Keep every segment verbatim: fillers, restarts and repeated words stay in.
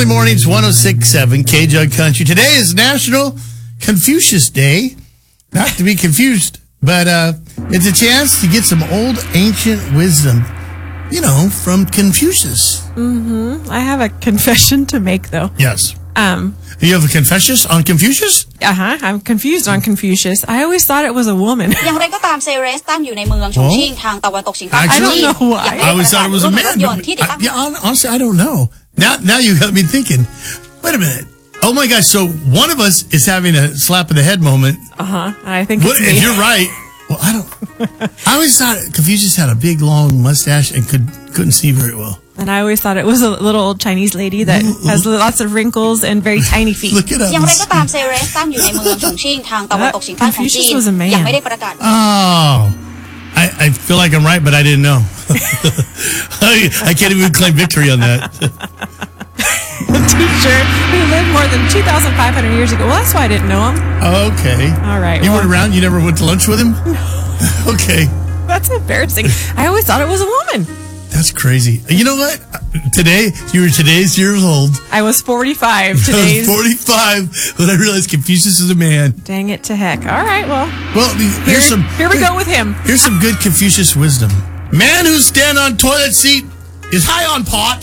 Early mornings, one oh six point seven K-Jug Country. Today is National Confucius Day. Not to be confused, but uh, it's a chance to get some old ancient wisdom, you know, from Confucius. Mm-hmm. I have a confession to make, though. Yes. Um, you have a Confucius on Confucius? Uh-huh. I'm confused on Confucius. I always thought it was a woman. อย่างไรก็ตามเซเรสตั้งอยู่ในเมืองชงชิ่งทางตะวันตกเฉียงใต้ I don't know why. I always thought it was a man. I, yeah, honestly, I don't know. Now, now you got me thinking. Wait a minute. Oh my gosh! So one of us is having a slap in the head moment. Uh huh. I think What, it's me. if you're right. Well, I don't. I always thought Confucius had a big, long mustache and could couldn't see very well. And I always thought it was a little old Chinese lady that has lots of wrinkles and very tiny feet. Look it up. อย่างไรก็ตามเซเรสตั้งอยู่ในเมืองชงชิ่งทางตะวันตกเฉียงใต้ของจีนยังไม่ได้ประกาศ Oh, I, I feel like I'm right, but I didn't know. I, I can't even claim victory on that. A teacher who lived more than two thousand five hundred years ago. Well, that's why I didn't know him. Okay. All right. You well, went around? You never went to lunch with him? Okay. That's embarrassing. I always thought it was a woman. That's crazy. You know what? Today, you were today's years old. I was forty-five. I Today's was forty-five when I realized Confucius is a man. Dang it to heck. All right, well. Well, here's here, some. Here we go with him. Here's some good Confucius wisdom. Man who stand on toilet seat is high on pot.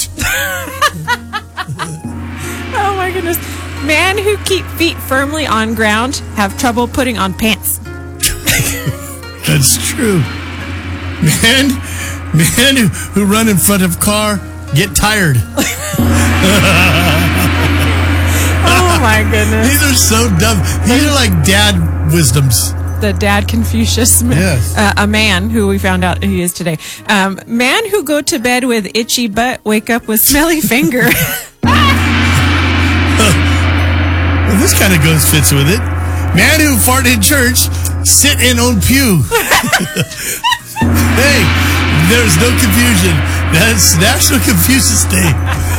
Oh my goodness. Man who keep feet firmly on ground have trouble putting on pants. That's true. Man, man who, who run in front of car get tired. Oh my goodness. These are so dumb. These are like dad wisdoms. The dad Confucius, Yes. uh, a man who we found out he is today. Um, man who go to bed with itchy butt, wake up with smelly finger. Well, this kind of goes fits with it. Man who fart in church, sit in own pew. Hey, there's no confusion. That's National Confucius Day.